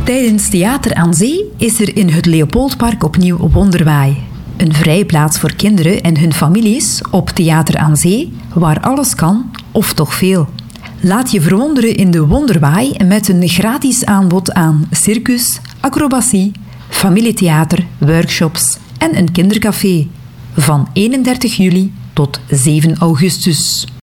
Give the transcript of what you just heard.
Tijdens Theater aan Zee is er in het Leopoldpark opnieuw Wonderwaai. Een vrije plaats voor kinderen en hun families op Theater aan Zee, waar alles kan, of toch veel. Laat je verwonderen in de Wonderwaai met een gratis aanbod aan circus, acrobatie, familietheater, workshops en een kindercafé. Van 31 juli tot 7 augustus.